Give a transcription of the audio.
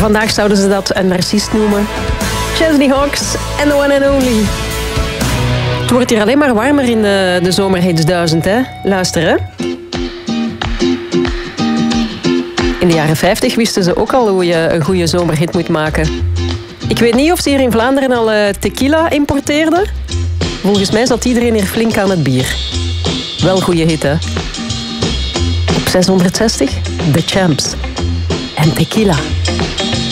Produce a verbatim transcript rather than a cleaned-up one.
Vandaag zouden ze dat een narcist noemen. Chesney Hawks en the one and only. Het wordt hier alleen maar warmer in de, de zomerhits duizend, hè? Luister, hè. In de jaren vijftig wisten ze ook al hoe je een goede zomerhit moet maken. Ik weet niet of ze hier in Vlaanderen al uh, tequila importeerden. Volgens mij zat iedereen hier flink aan het bier. Wel goede hit, hè? Op zeshonderdzestig, The Champs en Tequila.